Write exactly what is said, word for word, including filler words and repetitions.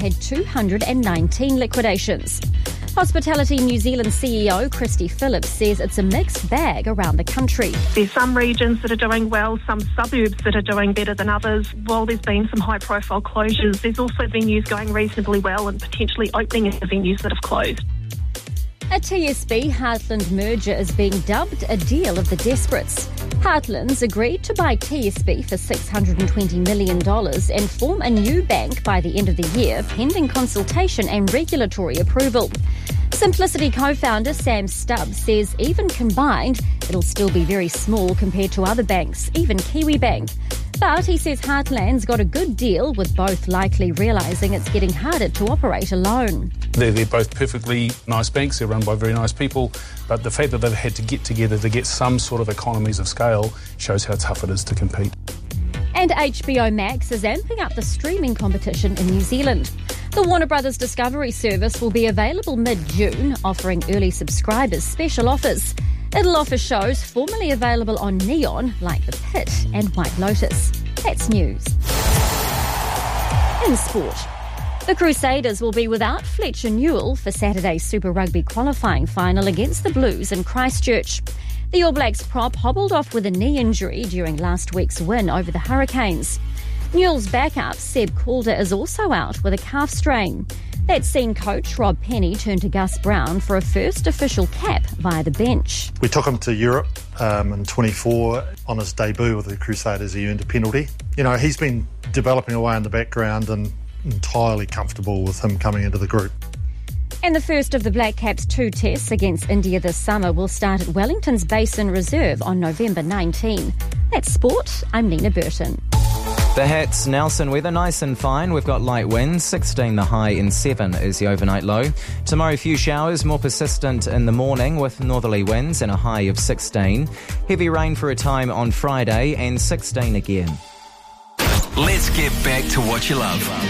had two hundred nineteen liquidations. Hospitality New Zealand C E O Christy Phillips says it's a mixed bag around the country. There's some regions that are doing well, some suburbs that are doing better than others. While there's been some high-profile closures, there's also venues going reasonably well and potentially opening venues that have closed. A T S B Heartland merger is being dubbed a deal of the desperates. Heartlands agreed to buy T S B for six hundred twenty million dollars and form a new bank by the end of the year, pending consultation and regulatory approval. Simplicity co-founder Sam Stubbs says even combined, it'll still be very small compared to other banks, even Kiwibank. But he says Heartland's got a good deal, with both likely realising it's getting harder to operate alone. They're, they're both perfectly nice banks, they're run by very nice people, but the fact that they've had to get together to get some sort of economies of scale shows how tough it is to compete. And H B O Max is amping up the streaming competition in New Zealand. The Warner Brothers Discovery service will be available mid-June, offering early subscribers special offers. It'll offer shows formerly available on Neon, like The Pit and White Lotus. That's news. In sport, the Crusaders will be without Fletcher Newell for Saturday's Super Rugby qualifying final against the Blues in Christchurch. The All Blacks prop hobbled off with a knee injury during last week's win over the Hurricanes. Newell's backup, Seb Calder, is also out with a calf strain. That's seen coach Rob Penny turn to Gus Brown for a first official cap via the bench. We took him to Europe um, in twenty-four. On his debut with the Crusaders, he earned a penalty. You know, he's been developing away in the background and entirely comfortable with him coming into the group. And the first of the Black Caps' two tests against India this summer will start at Wellington's Basin Reserve on November nineteenth. That's sport. I'm Nina Burton. The Hats, Nelson weather, nice and fine. We've got light winds, sixteen the high and seven is the overnight low. Tomorrow, few showers, more persistent in the morning with northerly winds and a high of sixteen. Heavy rain for a time on Friday and sixteen again. Let's get back to what you love.